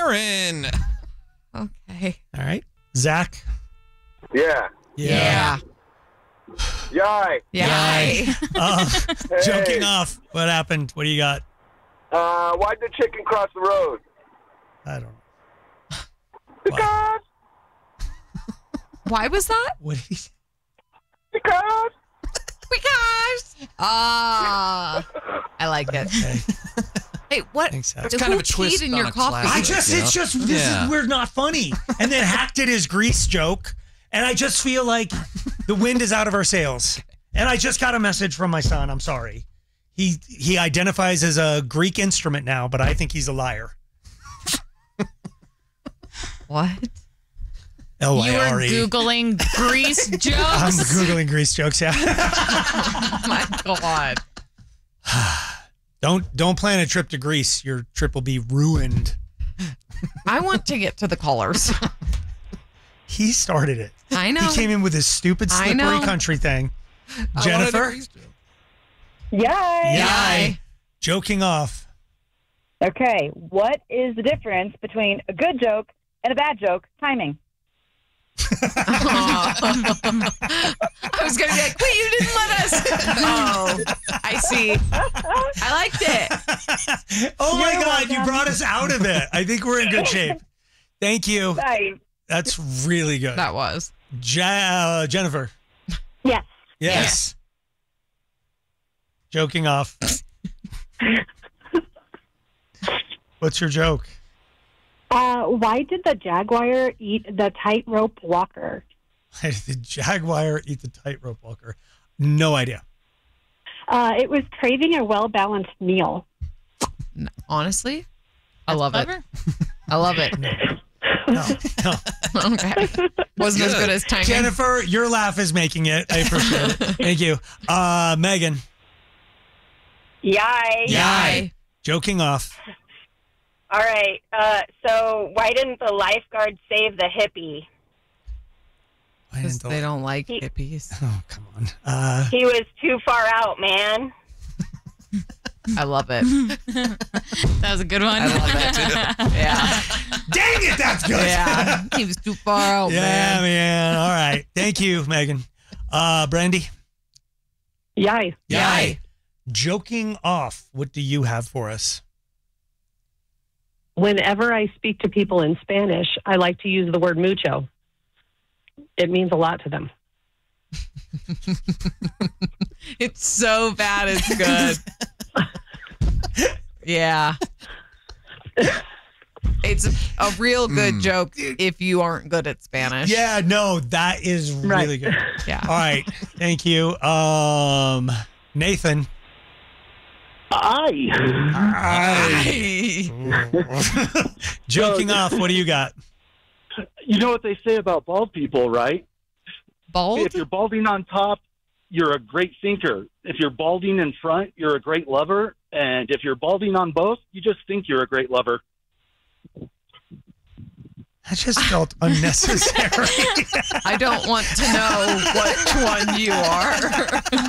Aaron. Okay. All right. Zach. Yeah. Yeah. Yay. Yay. Joking off. What happened? What do you got? Why'd the chicken cross the road? I don't know. Because. Why was that? What did he say? Because. I like it. Okay. Hey, what? Thanks, Zach. That's kind of a Who twist peed in on your a coffee? classic, It's just, we're not funny. And then Hack did his grease joke. And I just feel like the wind is out of our sails. And I just got a message from my son. I'm sorry. He identifies as a Greek instrument now, but I think he's a liar. What? L-Y-R-E. You were Googling grease jokes? I'm Googling grease jokes, yeah. Oh my God. Don't plan a trip to Greece. Your trip will be ruined. I want to get to the callers. He started it. I know. He came in with his stupid I slippery know. country thing. Jennifer? Yay. Yay. Joking off. Okay, what is the difference between a good joke and a bad joke? Timing. I was going to be like, wait, you didn't let us. Oh, I see. I liked it. Oh my You're God, you welcome. brought us out of it. I think we're in good shape. Thank you. Nice. That's really good. That was. Jennifer. Yes. Yes. Joking off. What's your joke? Why did the jaguar eat the tightrope walker? Why did the jaguar eat the tightrope walker? No idea. It was craving a well-balanced meal. Honestly, I love Clever. it. I love it. No. Okay. Wasn't as good as timing. Jennifer, your laugh is making it. I appreciate it. Thank you. Megan. Yay. Yay. Joking off. All right. So why didn't the lifeguard save the hippie? Why Because didn't they the- don't like hippies. Oh, come on. He was too far out, man. I love it. That was a good one. I love it. Yeah. Dang it, that's good. Yeah. He was too far out, Yeah, man. man. All right. Thank you, Megan. Brandy. Yay. Yay. Joking off. What do you have for us? Whenever I speak to people in Spanish, I like to use the word mucho. It means a lot to them. It's so bad it's good. Yeah. It's a real good joke if you aren't good at Spanish. Yeah, no, that is really good. Yeah. All right. Thank you. Nathan. Aye. Joking off. What do you got? You know what they say about bald people, right? Bald? If you're balding on top, you're a great thinker. If you're balding in front, you're a great lover. And if you're balding on both, you just think you're a great lover. That just felt unnecessary. I don't want to know which one you are.